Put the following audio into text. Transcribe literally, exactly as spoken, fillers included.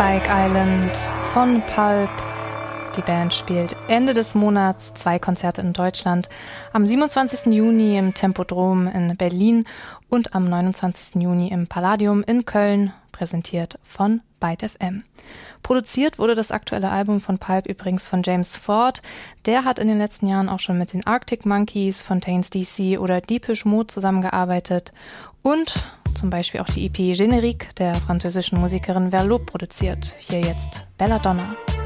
Spike Island von Pulp. Die Band spielt Ende des Monats zwei Konzerte in Deutschland. Am siebenundzwanzigsten Juni im Tempodrom in Berlin und am neunundzwanzigsten Juni im Palladium in Köln, präsentiert von Byte F M. Produziert wurde das aktuelle Album von Pulp übrigens von James Ford. Der hat in den letzten Jahren auch schon mit den Arctic Monkeys, Fontaines D C oder Depeche Mode zusammengearbeitet und zum Beispiel auch die E P Générique der französischen Musikerin Verlot produziert. Hier jetzt Belladonna.